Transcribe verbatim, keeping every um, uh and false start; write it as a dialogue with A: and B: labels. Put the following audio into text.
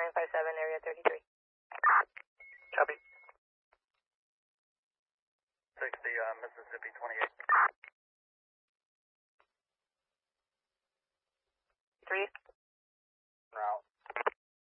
A: nine five seven, area thirty-three.
B: Copy. sixty, uh, Mississippi twenty-eight.
A: Three.